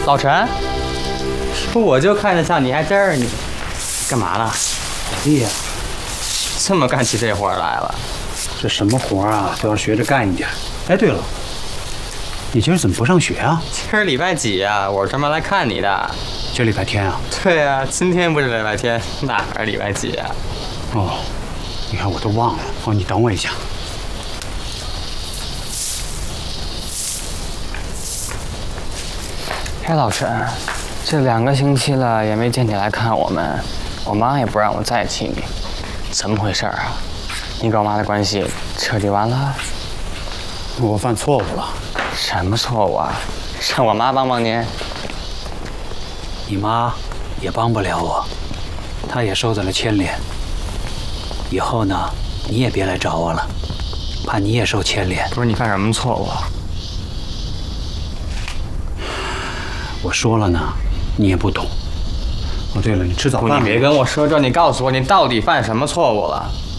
老陈，我就看得上你，还这儿呢，干嘛了？ 小弟呀， 这么干起这活来了？ 这什么活啊，都要学着干一点。哎，对了，你今儿怎么不上学啊？ 今儿礼拜几呀？我是专门来看你的。 今儿礼拜天啊？ 对呀，今天不是礼拜天，哪儿礼拜几呀？ 哦，你看我都忘了。哦，你等我一下。 哎，老陈，这2个星期了也没见你来看我们，我妈也不让我再提你，怎么回事啊？你跟我妈的关系彻底完了？ 我犯错误了。 什么错误啊？让我妈帮帮您？ 你妈也帮不了我，她也受到了牵连。以后呢，你也别来找我了，怕你也受牵连。 不是你犯什么错误啊？ 我说了呢，你也不懂。哦，对了，你吃早饭吗？ 你别跟我说这，你告诉我你到底犯什么错误了？